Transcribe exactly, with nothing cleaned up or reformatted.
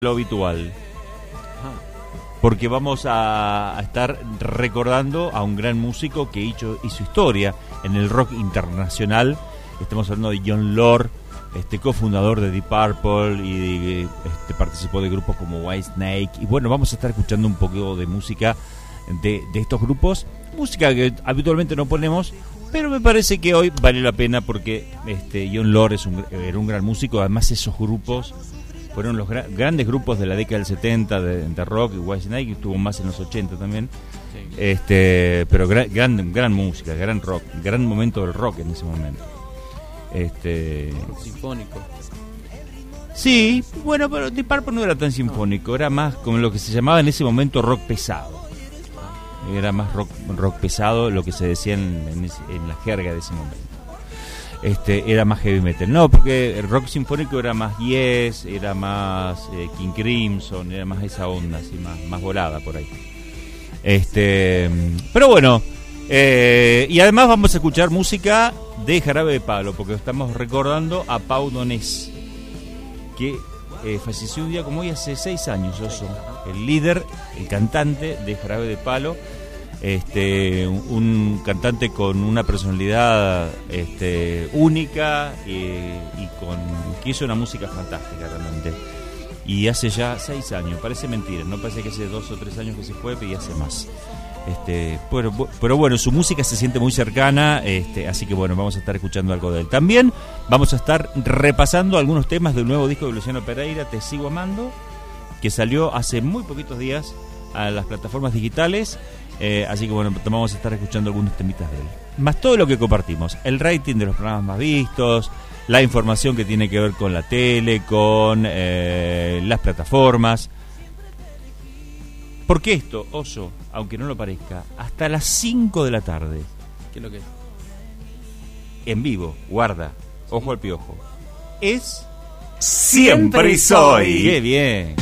lo habitual, porque vamos a, a estar recordando a un gran músico que hizo, hizo historia en el rock internacional. Estamos hablando de Jon Lord, este cofundador de Deep Purple y este, participó de grupos como Whitesnake. Y bueno, vamos a estar escuchando un poco de música de, de estos grupos, música que habitualmente no ponemos, pero me parece que hoy vale la pena porque este Jon Lord es un, era un gran músico. Además, esos grupos fueron los gra- grandes grupos de la década del setenta de, de rock, y Whitesnake, que estuvo más en los ochenta también. Sí. Este, pero gra- gran, gran música, gran rock, gran momento del rock en ese momento. Este, rock sinfónico. Sí, bueno, pero Deep Purple no era tan sinfónico, era más como lo que se llamaba en ese momento rock pesado. Era más rock, rock pesado, lo que se decía en, en, ese, en la jerga de ese momento. Este, era más heavy metal. No, porque el rock sinfónico era más Yes, era más eh, King Crimson, era más esa onda, así, más, más volada por ahí. Este, pero bueno, eh, y además vamos a escuchar música de Jarabe de Palo, porque estamos recordando a Pau Donés, que eh, falleció un día como hoy hace seis años, Oso, el líder, el cantante de Jarabe de Palo. Este, un cantante con una personalidad este, única y, y con que hizo una música fantástica realmente. Y hace ya seis años, parece mentira, no parece que hace dos o tres años que se fue, pero hace más. Este, pero, pero bueno, su música se siente muy cercana, este, así que bueno, vamos a estar escuchando algo de él. También vamos a estar repasando algunos temas del nuevo disco de Luciano Pereira, Te Sigo Amando, que salió hace muy poquitos días a las plataformas digitales. Eh, así que bueno, vamos a estar escuchando algunos temitas de él. Más todo lo que compartimos, el rating de los programas más vistos, la información que tiene que ver con la tele, con eh, las plataformas. Porque esto, Oso, aunque no lo parezca, hasta las cinco de la tarde. ¿Qué es lo que es? En vivo, guarda, ojo al piojo. Es Siempre y Soy. ¡Qué bien!